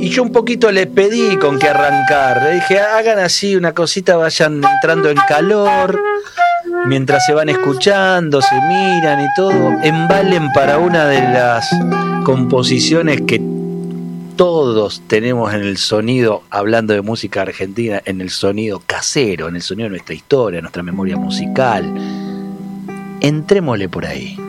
Y yo un poquito les pedí con qué arrancar. Le dije, hagan así una cosita, vayan entrando en calor, mientras se van escuchando, se miran y todo, embalen para una de las composiciones que todos tenemos en el sonido, hablando de música argentina, en el sonido casero, en el sonido de nuestra historia, nuestra memoria musical. Entrémosle por ahí.